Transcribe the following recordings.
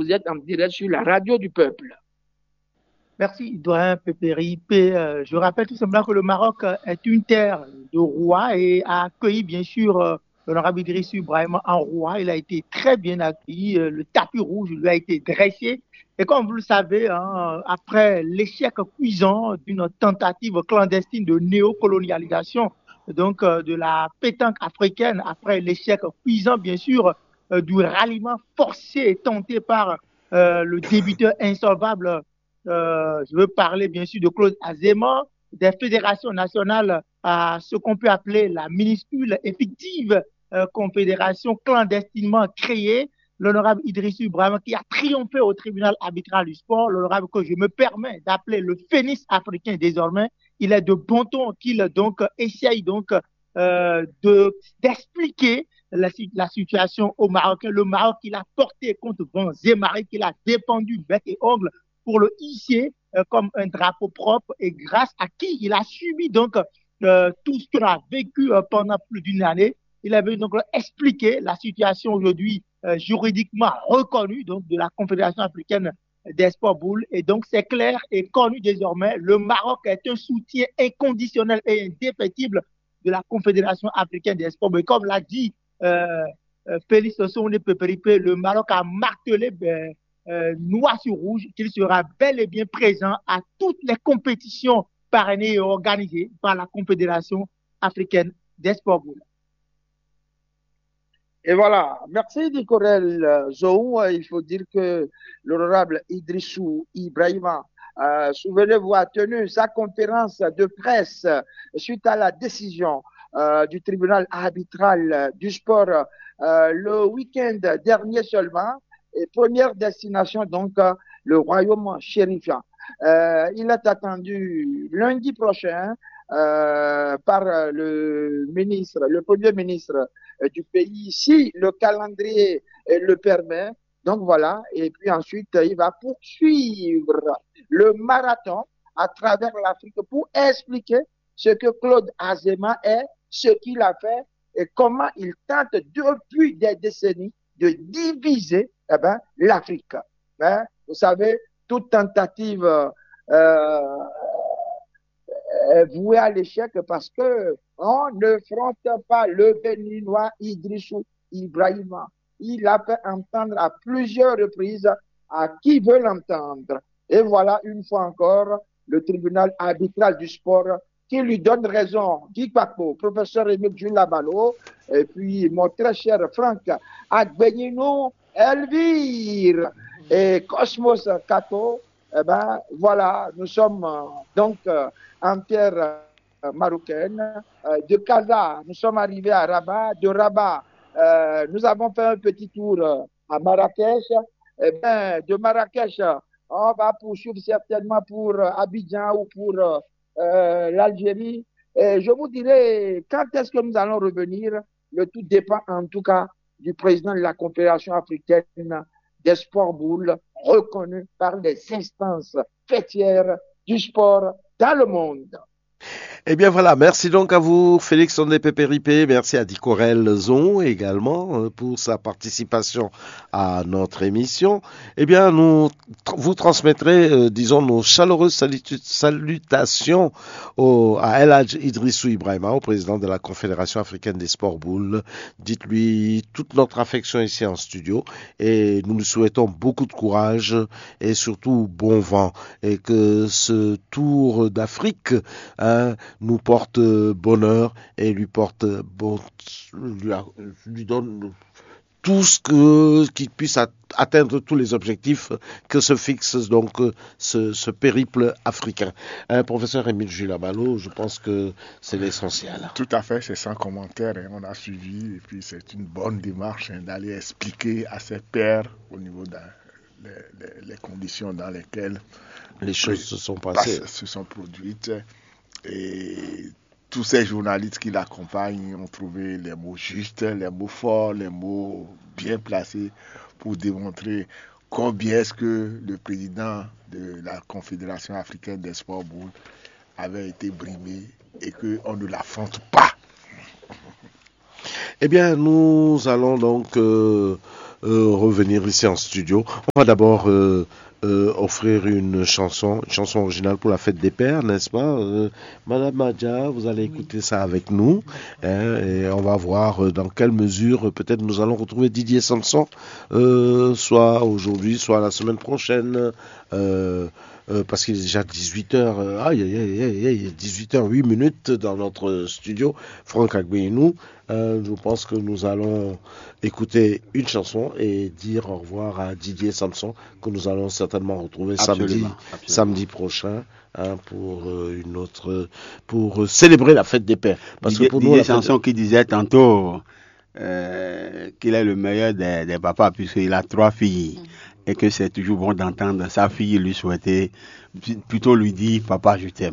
vous êtes en direct sur la radio du peuple. Merci, doyen Pépéry. Je rappelle tout simplement que le Maroc est une terre de rois et a accueilli bien sûr l'honorable Idriss Ibrahim en roi. Il a été très bien accueilli. Le tapis rouge lui a été dressé. Et comme vous le savez, hein, après l'échec cuisant d'une tentative clandestine de néocolonialisation donc de la pétanque africaine, après l'échec cuisant bien sûr du ralliement forcé et tenté par le débiteur insolvable, je veux parler bien sûr de Claude Azéma, des fédérations nationales à ce qu'on peut appeler la minuscule et fictive confédération clandestinement créée, l'honorable Idrissou Ibrahim qui a triomphé au tribunal arbitral du sport, l'honorable que je me permets d'appeler le phénix africain désormais. Il est de bon ton qu'il donc essaye donc d'expliquer la situation au Maroc. Le Maroc qu'il a porté contre Benzema, qu'il a défendu bec et ongle pour le hisser comme un drapeau propre et grâce à qui il a subi donc tout ce qu'il a vécu pendant plus d'une année. Il avait donc expliqué la situation aujourd'hui juridiquement reconnue donc de la Confédération africaine des sports boules. Et donc c'est clair et connu désormais, le Maroc est un soutien inconditionnel et indéfectible de la Confédération africaine des sports. Mais comme l'a dit Félix Sossone Peperipe, le Maroc a martelé noir sur rouge qu'il sera bel et bien présent à toutes les compétitions parrainées et organisées par la Confédération africaine des sports boules. Et voilà, merci Nicorel Zou. Il faut dire que l'honorable Idrissou Ibrahima, souvenez-vous, a tenu sa conférence de presse suite à la décision du tribunal arbitral du sport le week-end dernier seulement. Et première destination, donc, le royaume chérifien. Il est attendu lundi prochain par le premier ministre du pays, si le calendrier le permet. Donc voilà, et puis ensuite, il va poursuivre le marathon à travers l'Afrique pour expliquer ce que Claude Azéma est, ce qu'il a fait et comment il tente depuis des décennies de diviser l'Afrique. Vous savez, toute tentative est vouée à l'échec parce que on ne fronte pas le Béninois Idrissou Ibrahima. Il a fait entendre à plusieurs reprises à qui veut l'entendre. Et voilà, une fois encore, le tribunal arbitral du sport qui lui donne raison, Guy Papo, professeur Émile Jules Labalo, et puis mon très cher Franck Agbenino, Elvire et Cosmos Kato. Eh ben, voilà, nous sommes donc en terre marocaine. De Casa, nous sommes arrivés à Rabat. De Rabat, nous avons fait un petit tour à Marrakech. Eh bien, de Marrakech, on va poursuivre certainement pour Abidjan ou pour l'Algérie. Et je vous dirai quand est-ce que nous allons revenir. Le tout dépend en tout cas du président de la Confédération africaine des sports boules, reconnu par les instances fêtières du sport dans le monde. Eh bien voilà, merci donc à vous Félix Ondé Pépéripé, merci à Dicorel Zon également pour sa participation à notre émission. Eh bien vous transmettrez, disons, nos chaleureuses salutations à El Hadj Idrissou Ibrahima, au président de la Confédération africaine des sports boules. Dites-lui toute notre affection ici en studio et nous nous souhaitons beaucoup de courage et surtout bon vent et que ce tour d'Afrique nous porte bonheur et lui donne tout qu'il puisse atteindre tous les objectifs que se fixe donc ce périple africain. Professeur Émile Jules Labalo, je pense que c'est l'essentiel. Tout à fait, c'est sans commentaire. On a suivi et puis c'est une bonne démarche d'aller expliquer à ses pairs au niveau des conditions dans lesquelles les choses se sont passées, se sont produites. Et tous ces journalistes qui l'accompagnent ont trouvé les mots justes, les mots forts, les mots bien placés pour démontrer combien est-ce que le président de la Confédération africaine des sports boules avait été brimé et qu'on ne l'affronte pas. Eh bien, nous allons donc revenir ici en studio. On va d'abord offrir une chanson originale pour la fête des pères, n'est-ce pas? Madame Madja, vous allez écouter ça avec nous, hein, et on va voir dans quelle mesure peut-être nous allons retrouver Didier Samson, soit aujourd'hui, soit la semaine prochaine, parce qu'il est déjà 18h, aïe, 18h08 minutes dans notre studio, Franck Agbeinou. Je pense que nous allons écouter une chanson et dire au revoir à Didier Samson, que nous allons certainement retrouver samedi prochain, hein, pour célébrer la fête des pères. Parce que pour Didier Samson qui disait tantôt qu'il est le meilleur des papas puisqu'il a 3 filles. Et que c'est toujours bon d'entendre sa fille lui souhaiter, plutôt lui dire « Papa, je t'aime ».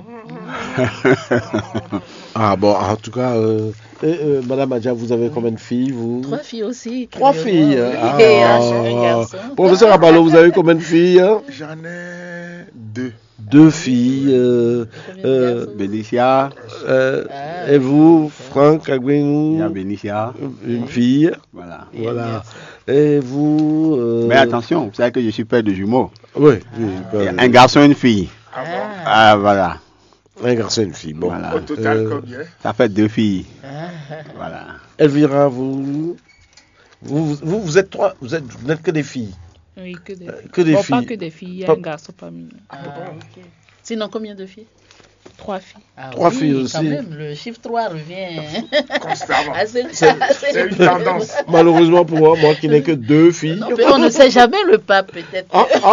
Ah bon, en tout cas, Madame Adja, vous avez combien de filles, vous? 3 filles aussi. 3 filles. Et un garçon. Professeur Abalo, vous avez combien de filles? J'en ai 2. 2 filles. Bénicia. Et vous, Franck Agbeinou? Il y a Bénicia. Une fille. Voilà. Et vous... Mais attention, vous savez que je suis père de jumeaux. Oui. Un garçon et une fille. Ah, voilà. Un garçon et une fille. Bon. Voilà. Au total, combien? Ça fait 2 filles. Voilà. Elvira, vous êtes 3, vous n'êtes que des filles. Oui, que des filles. Que des filles. Pas que des filles, il y a un garçon parmi nous. Okay. Sinon, combien de filles? 3 filles. 3 filles aussi. Quand même, le chiffre 3 revient constamment. C'est une tendance. Malheureusement pour moi qui n'ai que 2 filles. Non, mais on ne sait jamais le pape, peut-être.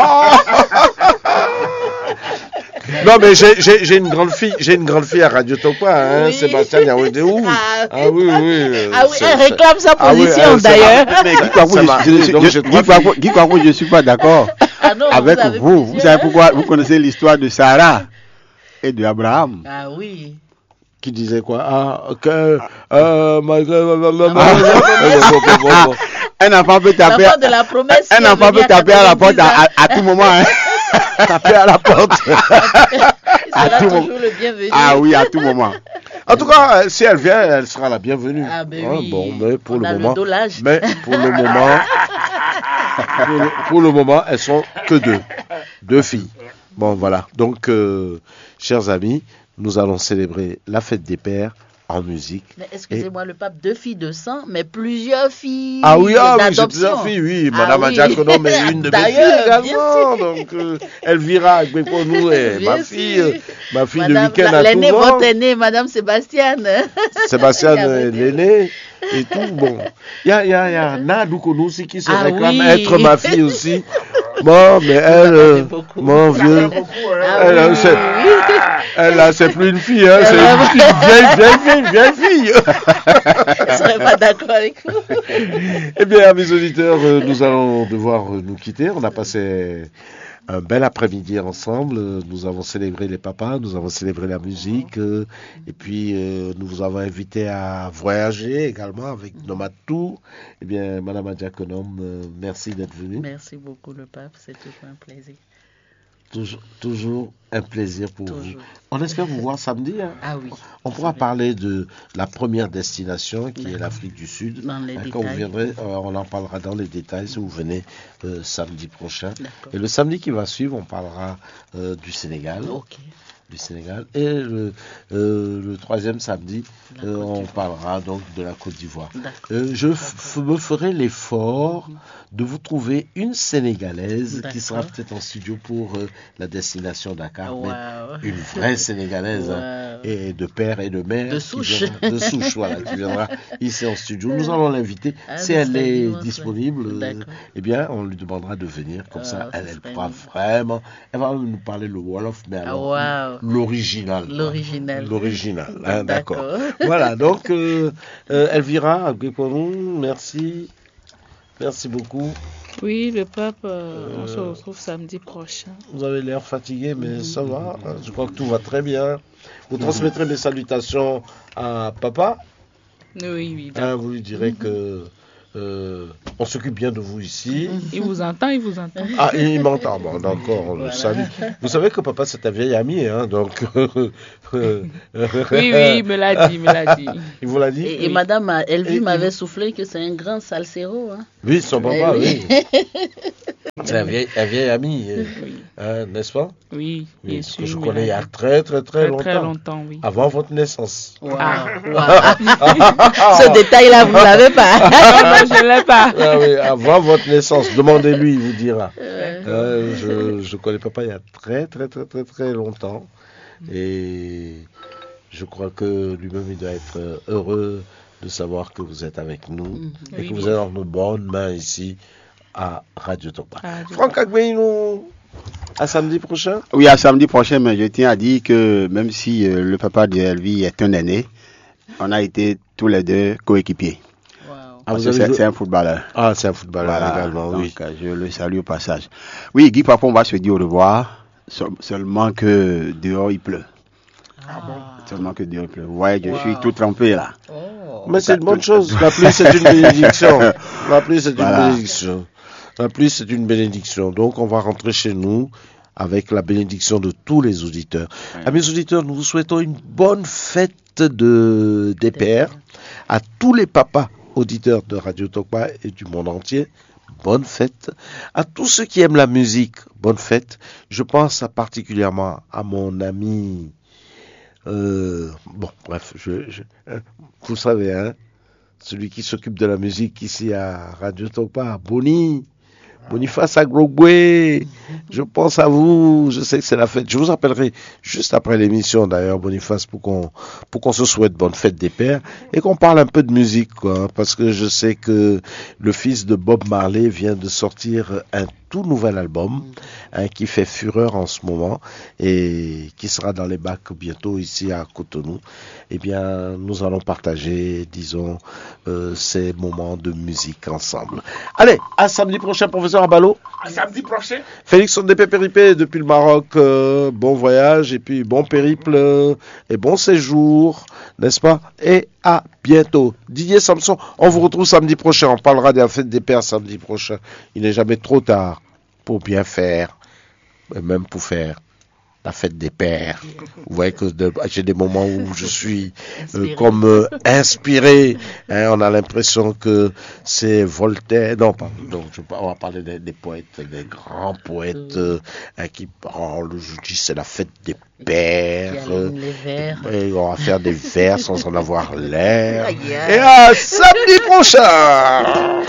Non, mais j'ai une grande fille à Radio Topa, hein, oui. Sébastien Yaoudéou. Ah oui. Elle réclame sa position d'ailleurs. Mais Guy Kwako, je ne suis pas d'accord avec vous. Vous savez pourquoi? Vous connaissez l'histoire de Sarah et de Abraham. Ah oui. Qui disait quoi? Un enfant peut taper. Un enfant peut taper à la porte à tout moment. Hein. Taper à la porte. À tout moment. Ah oui, à tout moment. En tout cas, si elle vient, elle sera la bienvenue. Ah ben oui. Bon, mais pour le moment. Mais pour le moment, elles sont que 2 filles. Bon, voilà. Donc, chers amis, nous allons célébrer la fête des pères en musique. Mais excusez-moi, le pape, 2 filles de sang, mais plusieurs filles j'ai plusieurs filles, oui. Madame Adjakono, mais une de mes filles également. Donc, Elvira Agbekonou est ma fille de week-end à l'aînée, votre aînée, Madame Sébastiane. Sébastiane est l'aînée et tout. Bon, il y a Nadoukonou aussi qui se réclame être ma fille aussi. Bon, mais elle, mon vieux, elle, c'est plus une fille, hein, c'est une vieille fille. Je ne serais pas d'accord avec vous. Eh bien, mes auditeurs, nous allons devoir nous quitter. On a passé un bel après-midi ensemble. Nous avons célébré les papas, nous avons célébré la musique, et puis nous vous avons invité à voyager également avec Nomad Tour. Eh bien, Madame Adjakonom, merci d'être venue. Merci beaucoup, le pape, c'est toujours un plaisir. Toujours un plaisir pour vous. On espère vous voir samedi. Hein. Ah oui. On pourra parler de la première destination qui est l'Afrique du Sud. Quand vous viendrez, on en parlera dans les détails si vous venez samedi prochain. Et le samedi qui va suivre, on parlera du Sénégal. Du Sénégal. Et le troisième samedi, on parlera donc de la Côte d'Ivoire. Je me ferai l'effort de vous trouver une Sénégalaise qui sera peut-être en studio pour la destination Dakar, mais une vraie Sénégalaise et de père et de mère. De souche. Voilà, qui viendra ici en studio. Nous allons l'inviter. Si elle est disponible, eh bien, on lui demandera de venir. Comme ça, elle pourra vraiment... Elle va nous parler le Wolof, mais alors... L'original. Hein, d'accord. Voilà, donc Elvira Agbekonou, merci beaucoup. Oui, le pape, on se retrouve samedi prochain. Vous avez l'air fatigué, mais ça va. Je crois que tout va très bien. Vous transmettrez mes salutations à papa. Oui. Vous lui direz que on s'occupe bien de vous ici. Il vous entend. Ah, il m'entend. Bon, d'accord, on le salue. Vous savez que papa, c'est un vieil ami, hein, donc... Oui, il me l'a dit. Il vous l'a dit? Et madame Elvie m'avait soufflé que c'est un grand salsero. Hein. Oui, son papa, oui. C'est un vieil ami, n'est-ce pas? Oui, bien sûr. Que je connais il y a très longtemps. Très longtemps, oui. Avant votre naissance. Wow. Ce détail-là, vous ne l'avez pas. Non, je ne l'ai pas. Ah oui, avant votre naissance. Demandez-lui, il vous dira. Je connais papa il y a très longtemps. Et je crois que lui-même, il doit être heureux de savoir que vous êtes avec nous et que vous êtes dans nos bonnes mains ici à Radio Tokpa. Franck Agbeino, à samedi prochain? Oui, à samedi prochain, mais je tiens à dire que même si le papa de Elvie est un aîné, on a été tous les deux coéquipiers. Ah, c'est un footballeur. Ah, c'est un footballeur également, donc, oui. Je le salue au passage. Oui, Guy Papa, on va se dire au revoir, seulement que dehors il pleut. Ah bon? Seulement que dehors il pleut. Vous voyez, je suis tout trempé là. Mais c'est une bonne chose. La pluie, c'est une bénédiction. La pluie, c'est une bénédiction. La pluie, c'est une bénédiction. Donc, on va rentrer chez nous avec la bénédiction de tous les auditeurs. Amis auditeurs, nous vous souhaitons une bonne fête des pères. À tous les papas auditeurs de Radio Tokpa et du monde entier, bonne fête. À tous ceux qui aiment la musique, bonne fête. Je pense particulièrement à mon ami... bon, bref, vous savez, hein, celui qui s'occupe de la musique ici à Radio Tokpa, Boniface Agrogwe, je pense à vous, je sais que c'est la fête. Je vous appellerai juste après l'émission d'ailleurs, Boniface, pour qu'on se souhaite bonne fête des pères et qu'on parle un peu de musique, quoi, parce que je sais que le fils de Bob Marley vient de sortir un tout nouvel album qui fait fureur en ce moment et qui sera dans les bacs bientôt ici à Cotonou. Eh bien, nous allons partager, disons, ces moments de musique ensemble. Allez, à samedi prochain, professeur Abalo. À samedi prochain. Félix Ondépé Péripé depuis le Maroc. Bon voyage et puis bon périple et bon séjour, n'est-ce pas? Et à bientôt. Didier Samson, on vous retrouve samedi prochain. On parlera de la fête des pères samedi prochain. Il n'est jamais trop tard pour bien faire, et même pour faire la fête des pères. Vous voyez que j'ai des moments où je suis comme inspiré. Hein, on a l'impression que c'est Voltaire. Non, pardon, on va parler des poètes, des grands poètes qui parlent. Je dis c'est la fête des pères. Et on va faire des vers sans en avoir l'air. Et à samedi prochain.